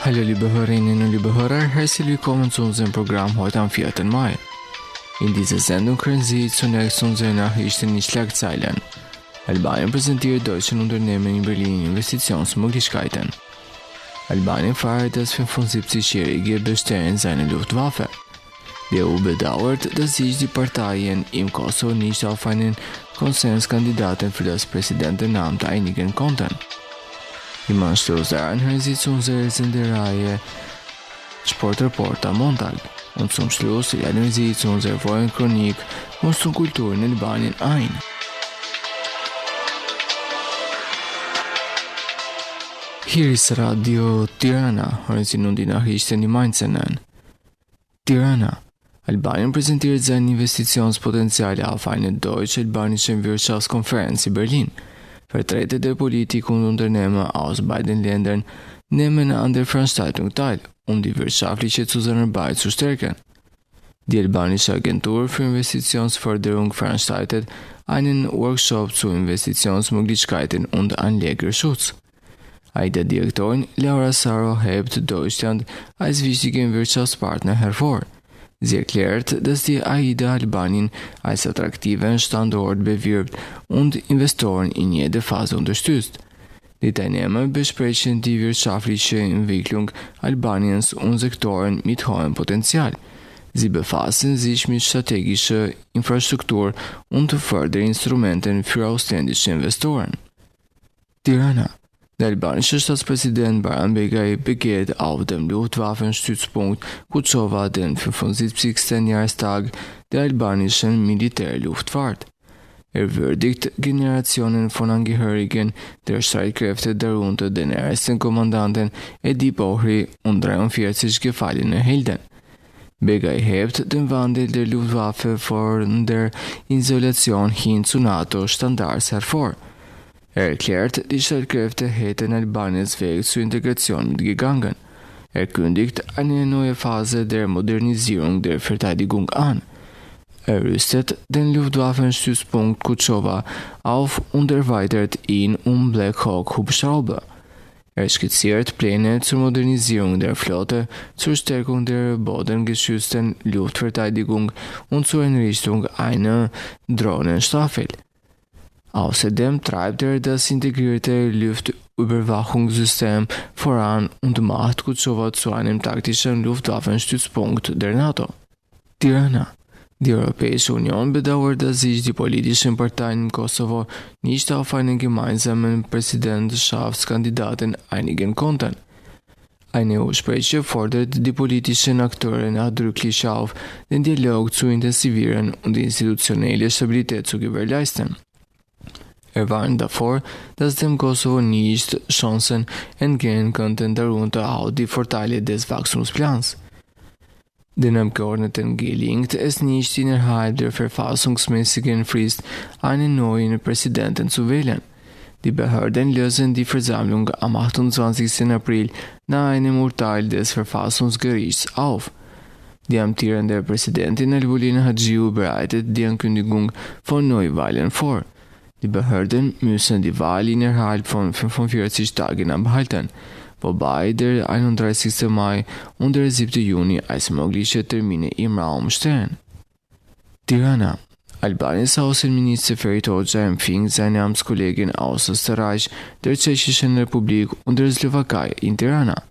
Hallo liebe Hörerinnen und liebe Hörer, herzlich willkommen zu unserem Programm heute am 4. Mai. In dieser Sendung hören Sie zunächst unsere Nachrichten in Schlagzeilen. Albanien präsentiert deutschen Unternehmen in Berlin Investitionsmöglichkeiten. Albanien feiert das 75-jährige Bestehen seiner Luftwaffe. Die EU bedauert, dass sich die Parteien im Kosovo nicht auf einen Konsenskandidaten für das Präsidentenamt einigen konnten. Im Anschluss daran hören Sie zu unserer Sendereihe Sportreport am Montag. Und zum Schluss laden wir Sie zu unserer Wochenchronik Kunst und Kultur in Albanien ein. Hier ist Radio Tirana. Hören Sie nun die Nachrichten im Einzelnen. Tirana. Albanien präsentiert sein Investitionspotenzial auf einer deutsch-albanischen Wirtschaftskonferenz in Berlin. Vertreter der Politik und Unternehmer aus beiden Ländern nehmen an der Veranstaltung teil, um die wirtschaftliche Zusammenarbeit zu stärken. Die albanische Agentur für Investitionsförderung veranstaltet einen Workshop zu Investitionsmöglichkeiten und Anlegerschutz. AIDA-Direktorin Laura Saro hebt Deutschland als wichtigen Wirtschaftspartner hervor. Sie erklärt, dass die AIDA Albanien als attraktiven Standort bewirbt und Investoren in jeder Phase unterstützt. Die Teilnehmer besprechen die wirtschaftliche Entwicklung Albaniens und Sektoren mit hohem Potenzial. Sie befassen sich mit strategischer Infrastruktur und Förderinstrumenten für ausländische Investoren. Tirana. Der albanische Staatspräsident Bayram Begay begeht auf dem Luftwaffenstützpunkt Kučova den 75. Jahrestag der albanischen Militärluftfahrt. Er würdigt Generationen von Angehörigen der Streitkräfte, darunter den ersten Kommandanten Edip Ohri und 43 gefallene Helden. Begay hebt den Wandel der Luftwaffe von der Isolation hin zu NATO-Standards hervor. Er erklärt, die Streitkräfte hätten Albaniens Weg zur Integration mitgegangen. Er kündigt eine neue Phase der Modernisierung der Verteidigung an. Er rüstet den Luftwaffenstützpunkt Kučova auf und erweitert ihn um Black Hawk Hubschrauber. Er skizziert Pläne zur Modernisierung der Flotte, zur Stärkung der bodengeschützten Luftverteidigung und zur Einrichtung einer Drohnenstaffel. Außerdem treibt er das integrierte Luftüberwachungssystem voran und macht Kučova zu einem taktischen Luftwaffenstützpunkt der NATO. Tirana. Die Europäische Union bedauert, dass sich die politischen Parteien im Kosovo nicht auf einen gemeinsamen Präsidentschaftskandidaten einigen konnten. Ein EU-Sprecher fordert die politischen Akteure nachdrücklich auf, den Dialog zu intensivieren und die institutionelle Stabilität zu gewährleisten. Er warnt davor, dass dem Kosovo nicht Chancen entgehen könnten, darunter auch die Vorteile des Wachstumsplans. Den Abgeordneten gelingt es nicht, innerhalb der verfassungsmäßigen Frist einen neuen Präsidenten zu wählen. Die Behörden lösen die Versammlung am 28. April nach einem Urteil des Verfassungsgerichts auf. Die amtierende Präsidentin Albolina Hadjiu bereitet die Ankündigung von Neuwahlen vor. Die Behörden müssen die Wahl innerhalb von 45 Tagen abhalten, wobei der 31. Mai und der 7. Juni als mögliche Termine im Raum stehen. Tirana. Albaniens Außenminister Ferit Hoxha empfing seine Amtskollegen aus Österreich, der Tschechischen Republik und der Slowakei in Tirana.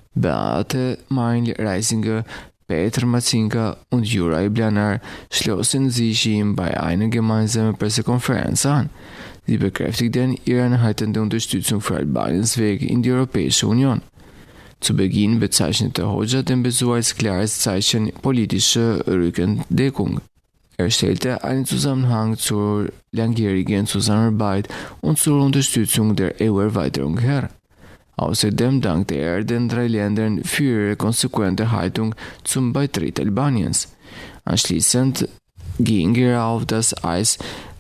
Beate Meindl-Reisinger, Petr Matsinka und Juraj Blanar schlossen sich ihm bei einer gemeinsamen Pressekonferenz an. Sie bekräftigten ihre anhaltende Unterstützung für Albaniens Weg in die Europäische Union. Zu Beginn bezeichnete Hoxha den Besuch als klares Zeichen politischer Rückendeckung. Er stellte einen Zusammenhang zur langjährigen Zusammenarbeit und zur Unterstützung der EU-Erweiterung her. Außerdem dankte er den drei Ländern für ihre konsequente Haltung zum Beitritt Albaniens. Anschließend ging er auf das als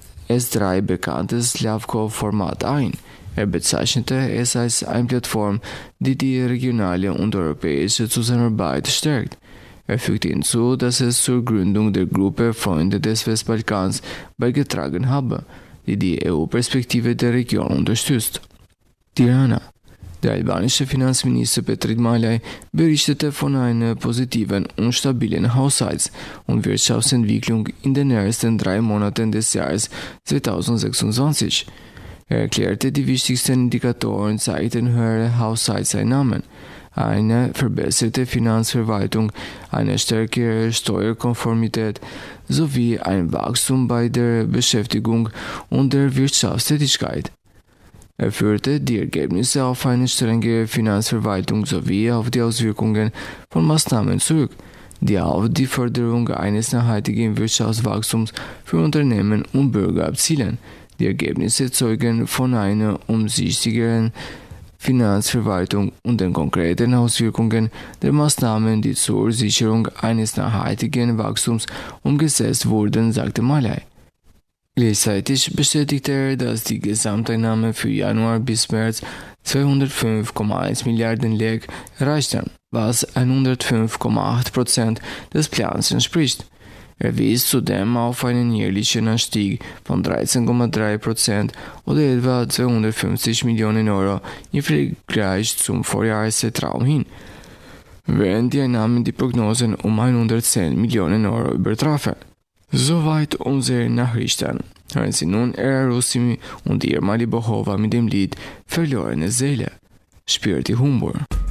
S3 bekannte Slavko-Format ein. Er bezeichnete es als eine Plattform, die die regionale und europäische Zusammenarbeit stärkt. Er fügte hinzu, dass es zur Gründung der Gruppe Freunde des Westbalkans beigetragen habe, die die EU-Perspektive der Region unterstützt. Tirana. Der albanische Finanzminister Petrit Malaj berichtete von einer positiven und stabilen Haushalts- und Wirtschaftsentwicklung in den ersten 3 Monaten des Jahres 2026. Er erklärte, die wichtigsten Indikatoren zeigten höhere Haushaltseinnahmen, eine verbesserte Finanzverwaltung, eine stärkere Steuerkonformität sowie ein Wachstum bei der Beschäftigung und der Wirtschaftstätigkeit. Er führte die Ergebnisse auf eine strengere Finanzverwaltung sowie auf die Auswirkungen von Maßnahmen zurück, die auf die Förderung eines nachhaltigen Wirtschaftswachstums für Unternehmen und Bürger abzielen. Die Ergebnisse zeugen von einer umsichtigeren Finanzverwaltung und den konkreten Auswirkungen der Maßnahmen, die zur Sicherung eines nachhaltigen Wachstums umgesetzt wurden, sagte Malaj. Gleichzeitig bestätigte er, dass die Gesamteinnahmen für Januar bis März 205,1 Milliarden Lek erreichten, was 105,8% des Plans entspricht. Er wies zudem auf einen jährlichen Anstieg von 13,3% oder etwa 250 Millionen Euro im Vergleich zum Vorjahreszeitraum hin, während die Einnahmen die Prognosen um 110 Millionen Euro übertrafen. Soweit unsere Nachrichten. Hören Sie nun Era Rusimi und Irma Libohova mit dem Lied Verlorene Seele. Spürt die Humor.